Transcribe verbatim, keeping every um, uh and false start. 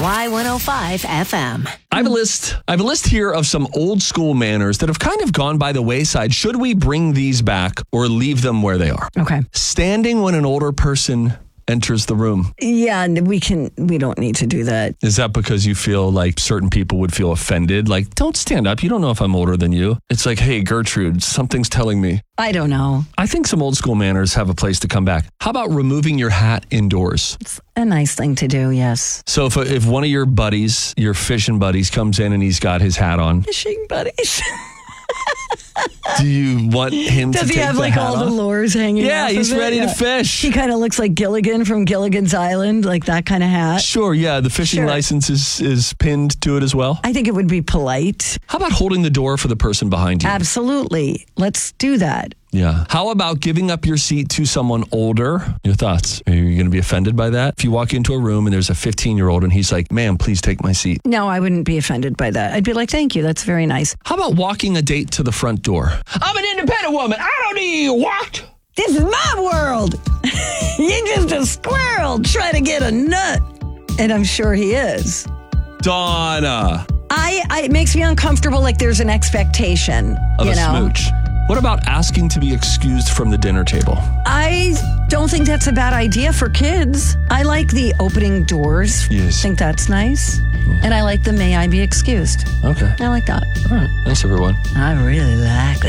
Y one oh five F M. I have a list. I have a list here of some old school manners that have kind of gone by the wayside. Should we bring these back or leave them where they are? Okay. Standing when an older person enters the room. Yeah, we can. We don't need to do that. Is that because you feel like certain people would feel offended? Like, don't stand up. You don't know if I'm older than you. It's like, hey, Gertrude, something's telling me. I don't know. I think some old school manners have a place to come back. How about removing your hat indoors? It's a nice thing to do, yes. So if if one of your buddies, your fishing buddies, comes in and he's got his hat on, Fishing buddies. do you want him Does to he take have the like hat all off? the lures hanging Yeah, off he's of it? ready Yeah. to fish. He kind of looks like Gilligan from Gilligan's Island, like that kind of hat. Sure, yeah, the fishing Sure. license is, is pinned to it as well. I think it would be polite. How about holding the door for the person behind you? Absolutely. Let's do that. Yeah. How about giving up your seat to someone older? Your thoughts? Are you going to be offended by that? If you walk into a room and there's a fifteen-year-old and he's like, ma'am, please take my seat. No, I wouldn't be offended by that. I'd be like, thank you. That's very nice. How about walking a date to the front door? I'm an independent woman. I don't need you walked. This is my world. You're just a squirrel trying to get a nut. And I'm sure he is. Donna. I, I it makes me uncomfortable, like there's an expectation. Of you a know? smooch. What about asking to be excused from the dinner table? I don't think that's a bad idea for kids. I like the opening doors. Yes. I think that's nice. And I like the may I be excused. Okay. I like that. All right. Thanks, everyone. I really like that.